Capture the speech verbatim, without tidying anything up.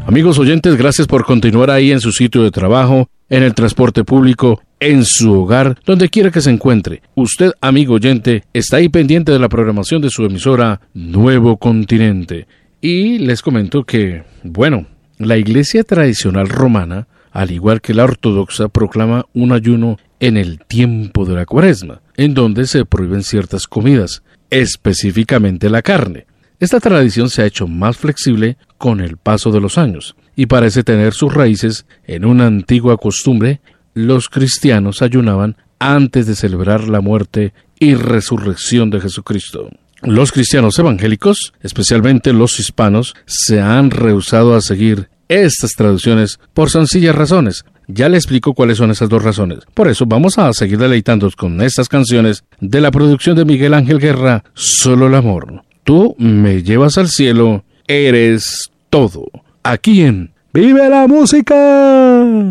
Amigos oyentes, gracias por continuar ahí en su sitio de trabajo, en el transporte público, en su hogar, donde quiera que se encuentre. Usted, amigo oyente, está ahí pendiente de la programación de su emisora Nuevo Continente. Y les comento que, bueno, la iglesia tradicional romana, al igual que la ortodoxa, proclama un ayuno en el tiempo de la Cuaresma, en donde se prohíben ciertas comidas, específicamente la carne. Esta tradición se ha hecho más flexible con el paso de los años y parece tener sus raíces en una antigua costumbre. Los cristianos ayunaban antes de celebrar la muerte y resurrección de Jesucristo. Los cristianos evangélicos, especialmente los hispanos, se han rehusado a seguir estas tradiciones por sencillas razones. Ya le explico cuáles son esas dos razones. Por eso vamos a seguir deleitándonos con estas canciones de la producción de Miguel Ángel Guerra, Solo el amor. Tú me llevas al cielo, eres todo. Aquí en Vive la Música.